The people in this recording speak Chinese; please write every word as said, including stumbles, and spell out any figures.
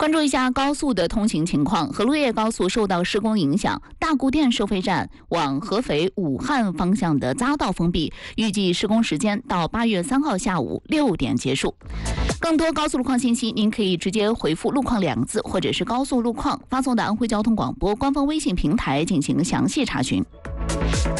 关注一下高速的通行情况，河洛叶高速受到施工影响，大固店收费站往合肥、武汉方向的匝道封闭，预计施工时间到八月三号下午六点结束。更多高速路况信息，您可以直接回复“路况”两个字，或者是高速路况发送到安徽交通广播官方微信平台进行详细查询。